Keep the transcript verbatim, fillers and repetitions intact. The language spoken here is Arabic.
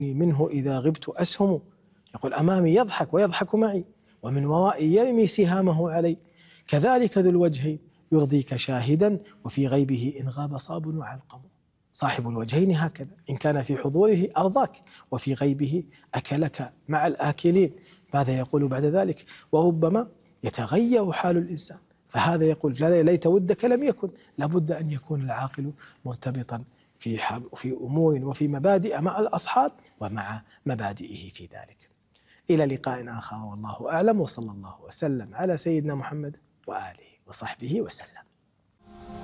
منه إذا غبت أسهم. يقول أمامي يضحك ويضحك معي، ومن ورائي يرمي سهامه علي. كذلك ذو الوجهين يرضيك شاهدا، وفي غيبه إن غاب صاب وعلقم. صاحب الوجهين هكذا، إن كان في حضوره أرضاك، وفي غيبه أكلك مع الآكلين. ماذا يقول بعد ذلك؟ وربما يتغير حال الإنسان، فهذا يقول لا ليت ودك لم يكن. لابد أن يكون العاقل مرتبطا في في أمور وفي مبادئ مع الأصحاب ومع مبادئه في ذلك. إلى لقاء آخر والله أعلم، وصلى الله وسلم على سيدنا محمد وآله وصحبه وسلم.